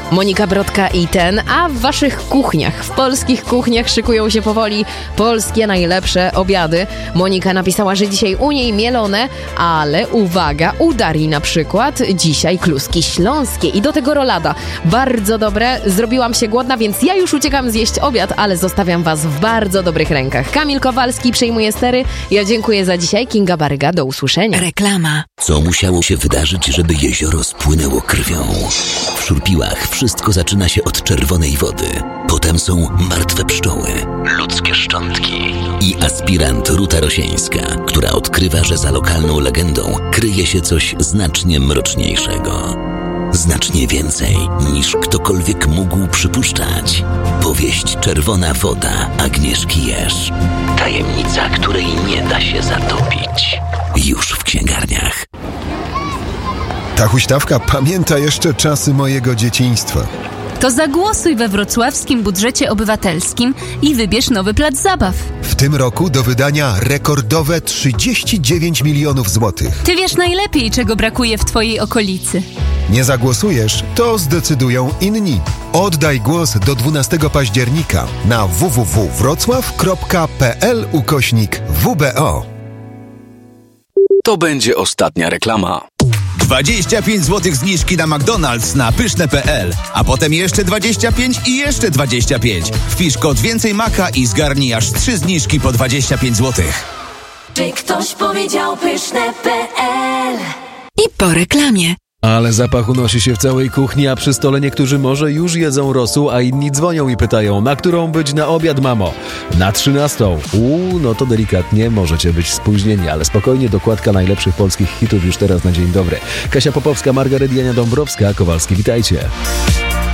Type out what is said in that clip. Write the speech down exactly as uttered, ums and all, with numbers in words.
Monika Brodka i ten, a w waszych kuchniach, w polskich kuchniach szykują się powoli polskie najlepsze obiady. Monika napisała, że dzisiaj u niej mielone, ale uwaga, u Darii na przykład dzisiaj kluski śląskie i do tego rolada. Bardzo dobre, zrobiłam się głodna, więc ja już uciekam zjeść obiad, ale zostawiam was w bardzo dobrych rękach. Kamil Kowalski przejmuje stery. Ja dziękuję za dzisiaj. Kinga Baryga, do usłyszenia. Reklama. Co musiało się wydarzyć, żeby jezioro spłynęło krwią? W Szurpiłach wszystko zaczyna się od czerwonej wody. Potem są martwe pszczoły, ludzkie szczątki i aspirant Ruta Rosieńska, która odkrywa, że za lokalną legendą kryje się coś znacznie mroczniejszego. Znacznie więcej niż ktokolwiek mógł przypuszczać. Powieść Czerwona woda Agnieszki Jerz. Tajemnica, której nie da się zatopić. Już w księgarniach. Ta huśtawka pamięta jeszcze czasy mojego dzieciństwa. To zagłosuj we wrocławskim budżecie obywatelskim i wybierz nowy plac zabaw. W tym roku do wydania rekordowe trzydzieści dziewięć milionów złotych. Ty wiesz najlepiej, czego brakuje w twojej okolicy. Nie zagłosujesz, to zdecydują inni. Oddaj głos do dwunastego października na w w w kropka wrocław kropka p l ukośnik w b o. To będzie ostatnia reklama. dwadzieścia pięć złotych zniżki na McDonald's na pyszne kropka p l, a potem jeszcze dwadzieścia pięć i jeszcze dwadzieścia pięć. Wpisz kod więcej maka i zgarnij aż trzy zniżki po dwadzieścia pięć złotych. Czy ktoś powiedział pyszne kropka p l? I po reklamie. Ale zapach unosi się w całej kuchni, a przy stole niektórzy może już jedzą rosół, a inni dzwonią i pytają, na którą być na obiad, mamo? Na trzynastą. Uuu, no to delikatnie, możecie być spóźnieni, ale spokojnie, dokładka najlepszych polskich hitów już teraz na dzień dobry. Kasia Popowska, Margaret Jania Dąbrowska, Kowalski, witajcie.